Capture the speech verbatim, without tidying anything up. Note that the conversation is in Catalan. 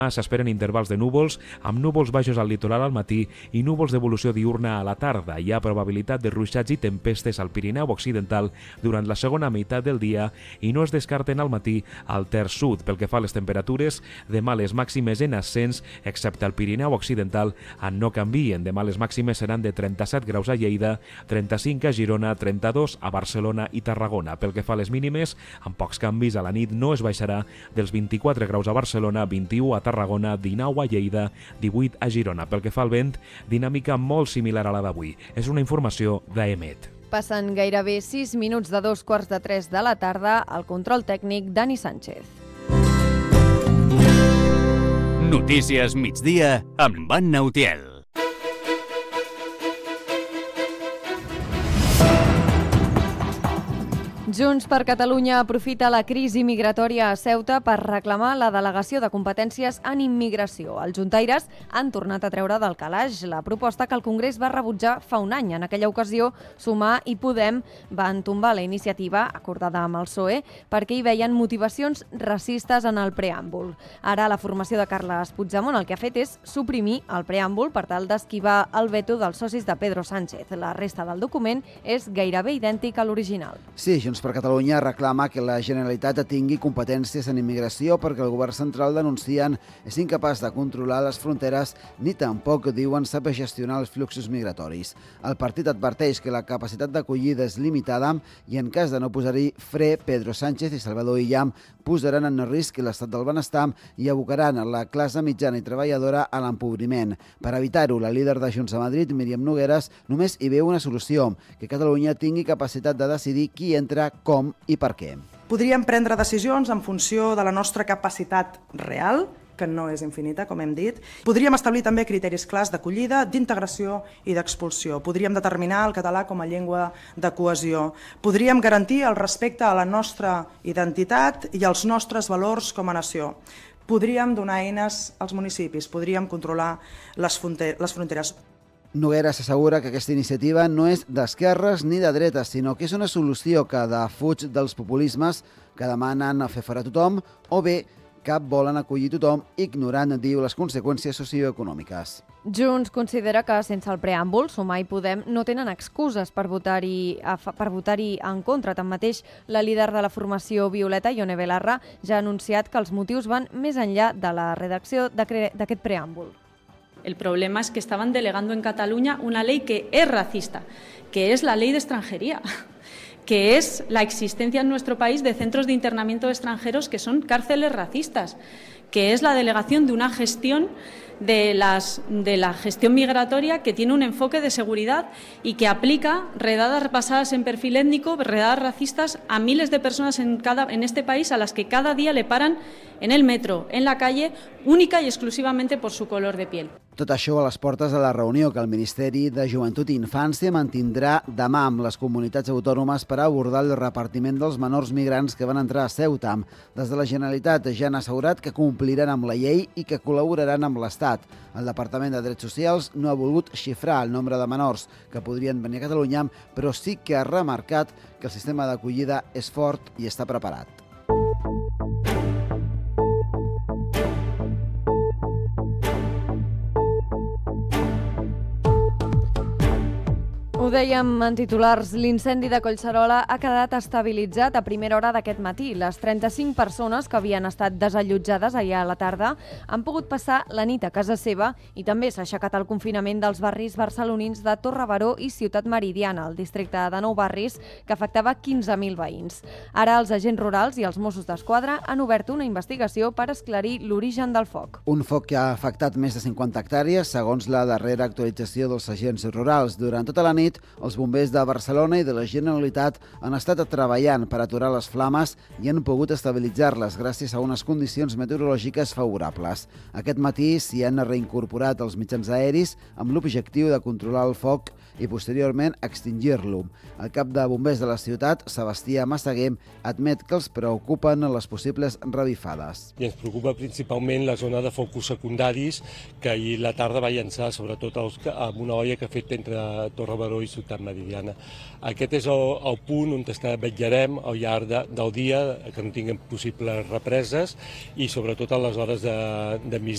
S'esperen intervals de núvols, amb núvols baixos al litoral al matí i núvols d'evolució diurna a la tarda. Hi ha probabilitat de ruixats i tempestes al Pirineu Occidental durant la segona meitat del dia i no es descarten al matí al terç sud. Pel que fa a les temperatures, demà les màximes en ascens, excepte al Pirineu Occidental, no canvien. Demà les màximes seran de trenta-set graus a Lleida, trenta-cinc a Girona, trenta-dos a Barcelona i Tarragona. Pel que fa a les mínimes, amb pocs canvis, a la nit no es baixarà dels vint-i-quatre graus a Barcelona, vint-i-u a Tarragona, Tarragona, dinou a Lleida, divuit a Girona. Pel que fa al vent, dinàmica molt similar a la d'avui. És una informació d'Emet. Passen gairebé sis minuts de dos quarts de tres de la tarda, al control tècnic Dani Sánchez. Notícies migdia amb Anna Utiel. Junts per Catalunya aprofita la crisi migratòria a Ceuta per reclamar la delegació de competències en immigració. Els juntaires han tornat a treure del calaix la proposta que el Congrés va rebutjar fa un any. En aquella ocasió, Sumar i Podem van tombar la iniciativa acordada amb el P S O E perquè hi veien motivacions racistes en el preàmbul. Ara la formació de Carles Puigdemont el que ha fet és suprimir el preàmbul per tal d'esquivar el veto dels socis de Pedro Sánchez. La resta del document és gairebé idèntic a l'original. Sí, Junts per Catalunya reclama que la Generalitat tingui competències en immigració perquè el govern central, denuncien, és incapaç de controlar les fronteres ni tampoc, diuen, sap gestionar els fluxos migratoris. El partit adverteix que la capacitat d'acollida és limitada i en cas de no posar-hi fre, Pedro Sánchez i Salvador Illa posaran en risc l'estat del benestar i abocaran la classe mitjana i treballadora a l'empobriment. Per evitar-ho, la líder de Junts a Madrid, Míriam Nogueras, només hi veu una solució, que Catalunya tingui capacitat de decidir qui entra, com i per què. Podríem prendre decisions en funció de la nostra capacitat real, que no és infinita, com hem dit. Podríem establir també criteris clars d'acollida, d'integració i d'expulsió. Podríem determinar el català com a llengua de cohesió. Podríem garantir el respecte a la nostra identitat i als nostres valors com a nació. Podríem donar eines als municipis, podríem controlar les fronteres. Nogueras assegura que aquesta iniciativa no és d'esquerres ni de dretes, sinó que és una solució que defuig dels populismes que demanen fer fora tothom o bé que volen acollir tothom ignorant, diu, les conseqüències socioeconòmiques. Junts considera que sense el preàmbul, Sumar i Podem no tenen excuses per votar-hi per votar-hi en contra. Tanmateix, la líder de la formació Violeta, Ione Belarra, ja ha anunciat que els motius van més enllà de la redacció d'aquest preàmbul. El problema es que estaban delegando en Cataluña una ley que es racista, que es la ley de extranjería, que es la existencia en nuestro país de centros de internamiento de extranjeros que son cárceles racistas, que es la delegación de una gestión de, las, de la gestión migratoria que tiene un enfoque de seguridad y que aplica redadas basadas en perfil étnico, redadas racistas a miles de personas en, cada, en este país a las que cada día le paran en el metro, en la calle, única y exclusivamente por su color de piel. Tot això a les portes de la reunió que el Ministeri de Joventut i Infància mantindrà demà amb les comunitats autònomes per abordar el repartiment dels menors migrants que van entrar a Ceuta. Des de la Generalitat ja han assegurat que compliran amb la llei i que col·laboraran amb l'Estat. El Departament de Drets Socials no ha volgut xifrar el nombre de menors que podrien venir a Catalunya, però sí que ha remarcat que el sistema d'acollida és fort i està preparat. Ho dèiem en titulars, l'incendi de Collserola ha quedat estabilitzat a primera hora d'aquest matí. Les trenta-cinc persones que havien estat desallotjades ahir a la tarda han pogut passar la nit a casa seva i també s'ha aixecat el confinament dels barris barcelonins de Torre Baró i Ciutat Meridiana, el districte de Nou Barris, que afectava quinze mil veïns. Ara els agents rurals i els Mossos d'Esquadra han obert una investigació per esclarir l'origen del foc. Un foc que ha afectat més de cinquanta hectàrees, segons la darrera actualització dels agents rurals. Durant tota la nit, els bombers de Barcelona i de la Generalitat han estat treballant per aturar les flames i han pogut estabilitzar-les gràcies a unes condicions meteorològiques favorables. Aquest matí s'hi han reincorporat els mitjans aeris amb l'objectiu de controlar el foc i posteriorment extingir-lo. El cap de bombers de la ciutat, Sebastià Massaguer, admet que els preocupen les possibles revifades. I ens preocupa principalment la zona de focus secundaris que ahir la tarda va llançar, sobretot amb una olla que ha fet entre Torre Baró i Ciutat Meridiana. Aquest és el, el punt on vetllarem al llarg de, del dia, que no tinguem possibles represes i sobretot a les hores de, de migdia.